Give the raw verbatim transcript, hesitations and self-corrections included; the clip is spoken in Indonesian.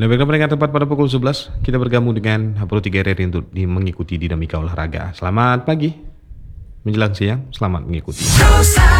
Dan baiklah pendengar, tepat pada pukul sebelas kita bergabung dengan H tiga R R I untuk di- mengikuti dinamika olahraga. Selamat pagi menjelang siang, selamat mengikuti.